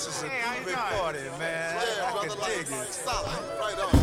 This is a groovy party, man. Yeah, I brother, can like, dig it. solid. Right on.